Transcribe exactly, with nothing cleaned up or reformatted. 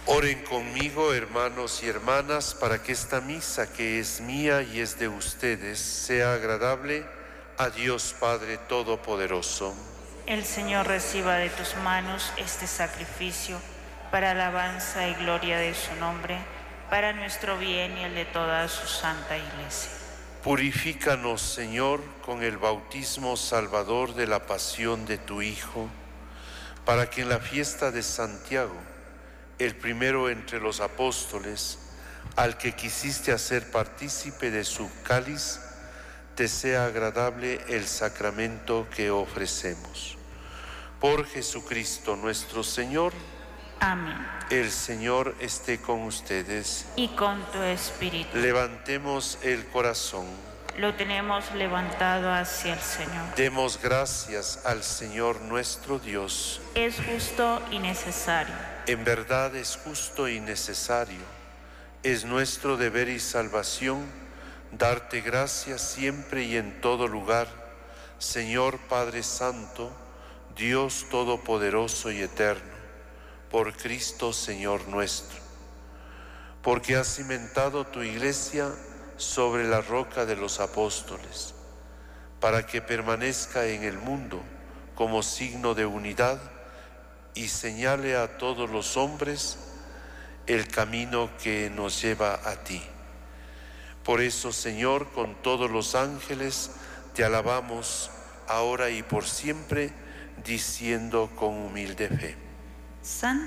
Oren conmigo, hermanos y hermanas, para que esta misa, que es mía y es de ustedes, sea agradable a Dios Padre Todopoderoso. El Señor reciba de tus manos este sacrificio para alabanza y gloria de su nombre, para nuestro bien y el de toda su santa Iglesia. Purifícanos, Señor, con el bautismo salvador de la pasión de tu Hijo, para que en la fiesta de Santiago, el primero entre los apóstoles, al que quisiste hacer partícipe de su cáliz, te sea agradable el sacramento que ofrecemos. Por Jesucristo nuestro Señor. Amén. El Señor esté con ustedes. Y con tu espíritu. Levantemos el corazón. Lo tenemos levantado hacia el Señor. Demos gracias al Señor nuestro Dios. Es justo y necesario. En verdad es justo y necesario. Es nuestro deber y salvación darte gracias siempre y en todo lugar, Señor Padre Santo, Dios Todopoderoso y Eterno, por Cristo Señor nuestro. Porque has cimentado tu Iglesia sobre la roca de los apóstoles, para que permanezca en el mundo como signo de unidad y señale a todos los hombres el camino que nos lleva a ti. Por eso, Señor, con todos los ángeles te alabamos ahora y por siempre, diciendo con humilde fe: Santo